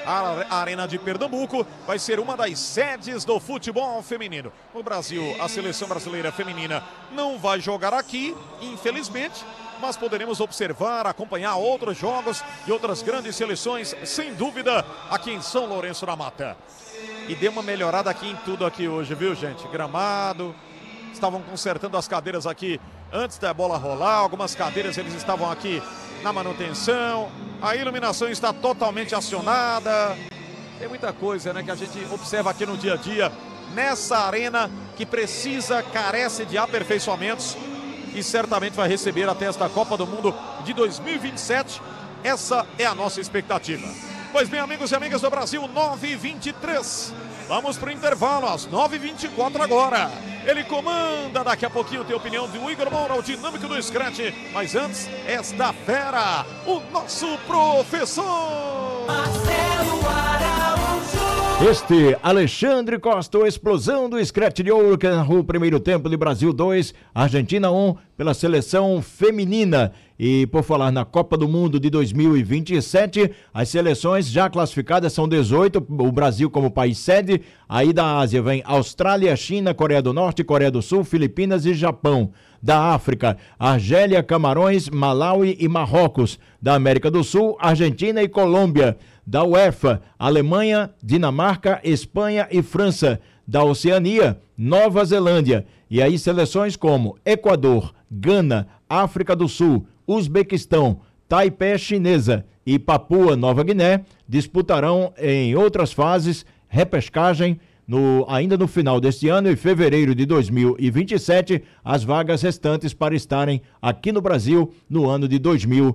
A Arena de Pernambuco vai ser uma das sedes do futebol feminino. No Brasil, a seleção brasileira feminina não vai jogar aqui, infelizmente, mas poderemos observar, acompanhar outros jogos e outras grandes seleções, sem dúvida, aqui em São Lourenço da Mata. E deu uma melhorada aqui em tudo aqui hoje, viu, gente? Gramado, estavam consertando as cadeiras aqui antes da bola rolar, algumas cadeiras eles estavam aqui na manutenção, a iluminação está totalmente acionada. Tem muita coisa, né, que a gente observa aqui no dia a dia, nessa arena que carece de aperfeiçoamentos e certamente vai receber até esta Copa do Mundo de 2027. Essa é a nossa expectativa. Pois bem, amigos e amigas do Brasil, 9h23. Vamos para o intervalo, às 9h24 agora. Ele comanda daqui a pouquinho, tem opinião do Igor Moura, o dinâmico do Scratch. Mas antes, esta fera, o nosso professor Marcelo Araújo. Este Alexandre Costa, a explosão do Scratch de ouro, que narrou o primeiro tempo de Brasil 2, Argentina 1, pela seleção feminina. E por falar na Copa do Mundo de 2027, as seleções já classificadas são 18, o Brasil como país sede. Aí da Ásia vem Austrália, China, Coreia do Norte, Coreia do Sul, Filipinas e Japão. Da África, Argélia, Camarões, Malaui e Marrocos. Da América do Sul, Argentina e Colômbia. Da UEFA, Alemanha, Dinamarca, Espanha e França. Da Oceania, Nova Zelândia. E aí seleções como Equador, Gana, África do Sul, Uzbequistão, Taipei chinesa e Papua Nova Guiné disputarão em outras fases repescagem ainda no final deste ano, em fevereiro de 2027, as vagas restantes para estarem aqui no Brasil no ano de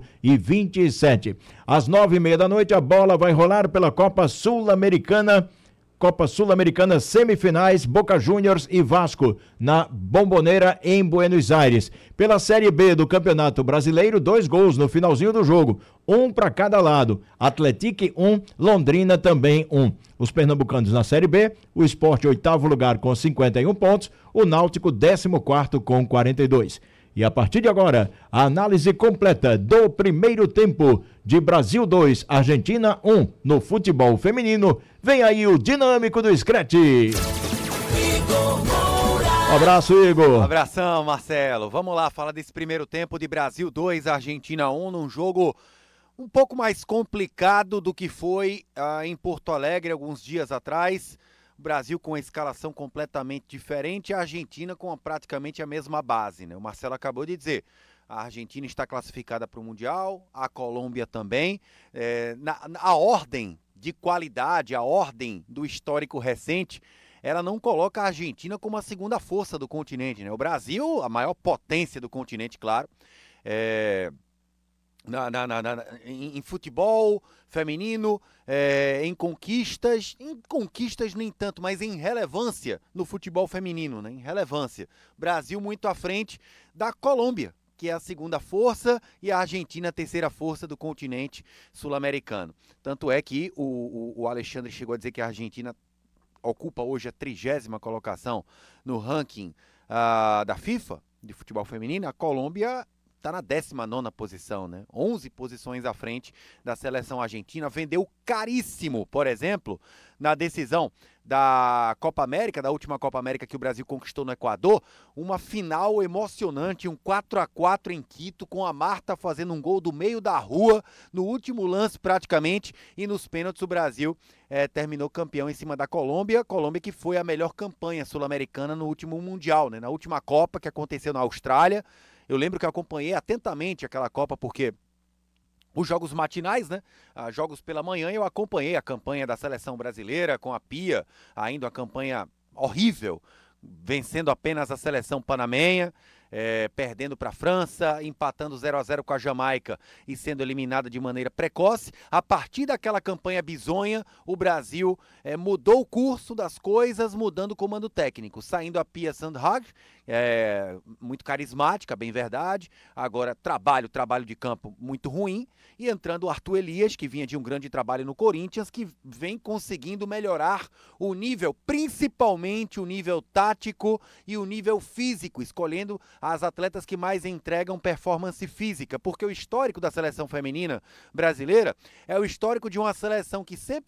2027. Às 9h30 da noite, a bola vai rolar pela Copa Sul-Americana semifinais, Boca Juniors e Vasco, na Bombonera, em Buenos Aires. Pela Série B do Campeonato Brasileiro, 2 gols no finalzinho do jogo, 1 para cada lado. Atlético 1, Londrina também 1. Os pernambucanos na Série B, o Sport 8º lugar com 51 pontos, o Náutico 14º com 42. E a partir de agora, a análise completa do primeiro tempo de Brasil 2, Argentina 1 no futebol feminino. Vem aí o dinâmico do Scratch. Um abraço, Igor. Um abração, Marcelo. Vamos lá falar desse primeiro tempo de Brasil 2, Argentina 1, num jogo um pouco mais complicado do que foi em Porto Alegre alguns dias atrás. O Brasil com a escalação completamente diferente, a Argentina com praticamente a mesma base, né? O Marcelo acabou de dizer, a Argentina está classificada para o Mundial, a Colômbia também. A ordem de qualidade, a ordem do histórico recente, ela não coloca a Argentina como a segunda força do continente, né? O Brasil, a maior potência do continente, claro, em futebol feminino, em conquistas nem tanto, mas em relevância no futebol feminino, né? Em relevância. Brasil muito à frente da Colômbia, que é a segunda força, e a Argentina a terceira força do continente sul-americano. Tanto é que o Alexandre chegou a dizer que a Argentina ocupa hoje a 30ª colocação no ranking da FIFA de futebol feminino. A Colômbia está na 19ª posição, né? 11 posições à frente da seleção argentina. Vendeu caríssimo, por exemplo, na decisão da Copa América, da última Copa América que o Brasil conquistou no Equador, uma final emocionante, um 4-4 em Quito, com a Marta fazendo um gol do meio da rua, no último lance praticamente, e nos pênaltis o Brasil terminou campeão em cima da Colômbia que foi a melhor campanha sul-americana no último Mundial, né? Na última Copa que aconteceu na Austrália. Eu lembro que eu acompanhei atentamente aquela Copa, porque os jogos matinais, né? Jogos pela manhã, eu acompanhei a campanha da seleção brasileira com a Pia, ainda uma campanha horrível, vencendo apenas a seleção panamenha, perdendo para a França, empatando 0-0 com a Jamaica e sendo eliminada de maneira precoce. A partir daquela campanha bizonha, o Brasil mudou o curso das coisas, mudando o comando técnico, saindo a Pia Sundhage, muito carismática, bem verdade, agora trabalho de campo muito ruim, e entrando o Arthur Elias, que vinha de um grande trabalho no Corinthians, que vem conseguindo melhorar o nível, principalmente o nível tático e o nível físico, escolhendo as atletas que mais entregam performance física, porque o histórico da seleção feminina brasileira é o histórico de uma seleção que sempre